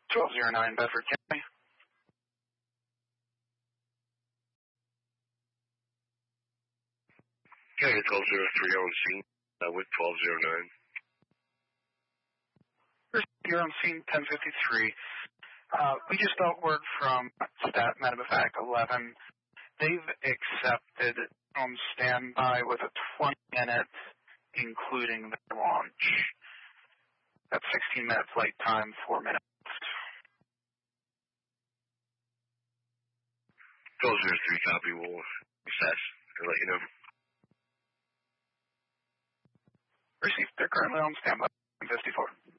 1209 Bedford County. County 1203 on scene with 1209. You're on scene 1053. We just got word from Stat Medevac 11. They've accepted on standby with a 20-minute, including their launch. That's 16 minutes late time, 4 minutes. 1203 copy. We'll assess and let you know. Received. They're currently on standby. 54.